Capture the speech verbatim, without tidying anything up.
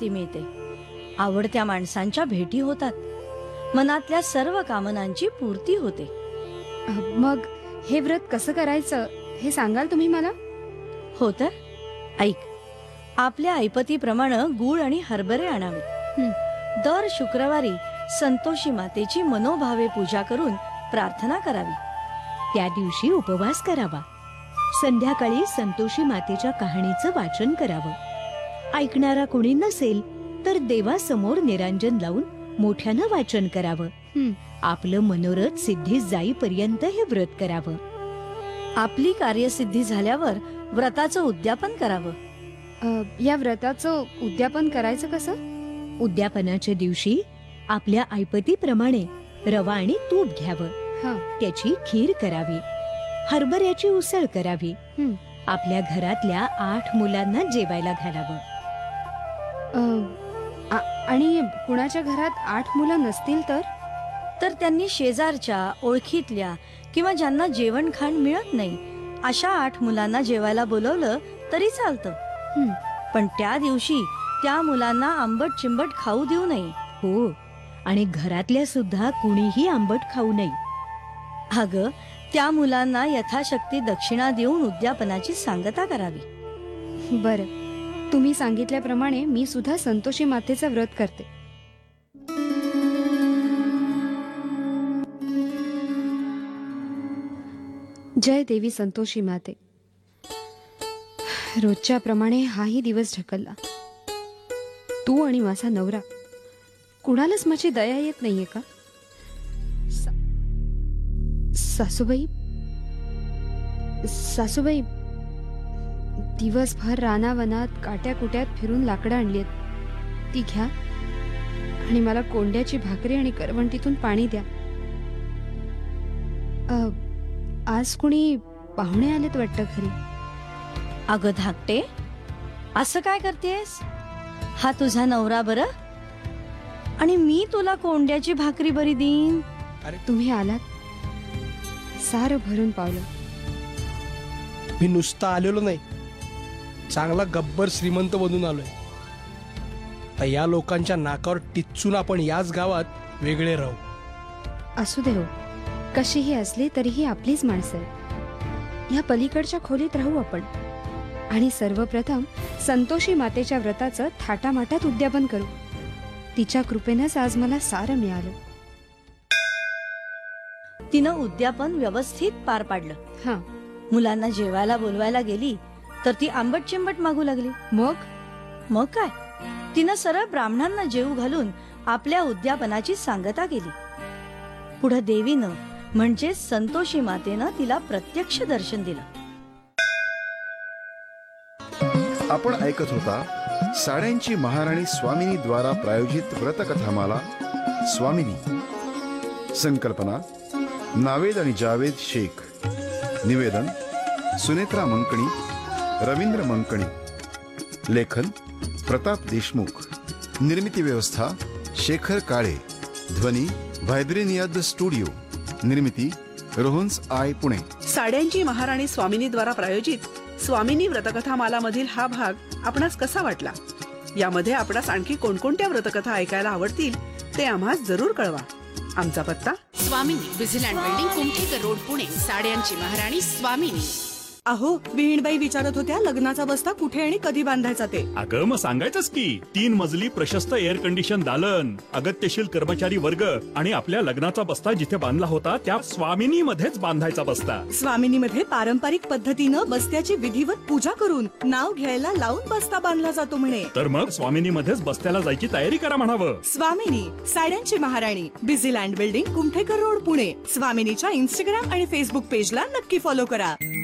शांती मिळते, आवडत्या माणसांच्या भेटी होतात, मनातल्या सर्व कामनांची पूर्ती होते. अ, मग हे व्रत कसं करायचं हे सांगाल तुम्ही मला? हो तर ऐक, आपल्या ऐपतीप्रमाणे गूळ आणि हरभरे आणावेत. हं. दर शुक्रवारी संतोषी मातेची मनोभावे पूजा करून प्रार्थना करावी. त्या दिवशी उपवास करावा. संध्याकाळी संतोषी मातेच्या कहाणीचं वाचन करावं. ऐकणारा कोणी नसेल तर देवासमोर निरांजन लावून मोठ्यानं वाचन करावं. हं. आपलं मनोरथ सिद्धीस जाईपर्यंत हे व्रत करावं. आपली कार्यसिद्धी झाल्यावर व्रताचं उद्यापन करावं. अ, या व्रताचं उद्यापन करायचं कसं? उद्यापनाच्या दिवशी आपल्या ऐपतीप्रमाणे रवा आणि तूप घ्यावं. हा. त्याची खीर करावी. हरभऱ्याची उसळ करावी. हं. आपल्या घरातल्या आठ मुलांना जेवायला घालावं. अ, आ- आणि कुणाच्या घरात आठ मुलं नसतील तर? तर त्यांनी शेजारच्या, ओळखीतल्या किंवा ज्यांना जेवण खाण मिळत नाही अशा आठ मुलांना जेवायला बोलवलं तरी चालतं. हं. पण त्या दिवशी त्या मुलांना आंबट चिंबट खाऊ देऊ नये. हो, आणि घरातल्या सुद्धा कुणीही आंबट खाऊ नये. अगं, त्या मुलांना यथाशक्ती दक्षिणा देऊन उद्यापनाची सांगता करावी. बरं, तुम्ही सांगितल्याप्रमाणे मी सुद्धा संतोषी मातेचं व्रत करते. जय देवी संतोषी माते. रोजच्या प्रमाणे हाही दिवस ढकलला. तू आणि माझा नवरा, कुणालाच माझी दया येत नाहीये का? सा- सासूबाई सासूबाई दिवसभर रानावनात काट्या कुट्यात फिरून लाकडं आणलीत. ती घ्या आणि मला कोंड्याची भाकरी आणि करवंटीतून पाणी द्या. अ, आज कुणी पाहुणे आलेत वाटतं घरी. अगं धाकटे, असं काय करतेस? हा तुझा नवरा बरं, आणि मी तुला कोंड्याची भाकरी बरी देईन. तुम्ही आलात, सारं भरून पावलं. मी नुसता आलेलो नाही, चांगला गब्बर श्रीमंत बनून आलोय. तर या लोकांच्या नाकावर टिच्चून आपण याच गावात वेगळे राहू. असू दे हो, कशीही असली तरीही आपलीच माणसं आहेत. या पलीकडच्या खोलीत राहू आपण आणि सर्वप्रथम संतोषी मातेच्या व्रताचं थाटामाटात उद्यापन करू. तिच्या कृपेनंच आज मला सारं मिळालं. तिनं उद्यापन व्यवस्थित पार पाडलं. हा. मुलांना जेवायला बोलवायला गेली तर ती आंबट चिंबट मागू लागली. मग मग काय, तिनं सरळ ब्राह्मणांना जेवू घालून आपल्या उद्यापनाची सांगता केली. पुढे देवीनं म्हणजे संतोषी मातेनं तिला प्रत्यक्ष दर्शन दिलं. आपण ऐकत होता साड्यांची महाराणी स्वामिनी द्वारा प्रायोजित व्रतकथामाला स्वामिनी. संकल्पना नावेद आणि जावेद शेख. निवेदन सुनेत्रा मंकणी, रवींद्र मंकणी. लेखन प्रताप देशमुख. निर्मिती व्यवस्था शेखर काळे. ध्वनी व्हायब्रेनिया द स्टुडिओ. निर्मिती रोहन्स आय पुणे. साड्यांची महाराणी स्वामिनी द्वारा प्रायोजित स्वामिनी व्रतकथामाला मधील हा भाग आपणास कसा वाटला? यामध्ये आपणास आणखी कोणकोणत्या व्रतकथा ऐकायला आवडतील ते आम्हास जरूर कळवा. आमचा पत्ता स्वामिनी, Busyland building, Kumthekar road, Pune. साड्यांची महाराणी स्वामिनी. अहो, विहीणबाई विचारत होत्या लग्नाचा बस्ता कुठे आणि कधी बांधायचा ते. अगं मग सांगायचंच की, तीन मजली प्रशस्त एअर कंडिशन दालन, अगत्यशील कर्मचारी वर्ग आणि आपल्या लग्नाचा बस्ता जिथे बांधला होता त्या स्वामिनी मध्येच बांधायचा बस्ता. स्वामिनी मध्ये पारंपरिक पद्धतीनं बस्त्याची विधिवत पूजा करून नाव घ्यायला लावून बस्ता बांधला जातो म्हणे. तर मग स्वामिनी मध्येच बस्त्याला जायची तयारी करा म्हणावं. स्वामिनी, साड्यांची महाराणी, Busyland building, Kumthekar road, Pune. स्वामिनीच्या Instagram आणि फेसबुक पेजला नक्की फॉलो करा.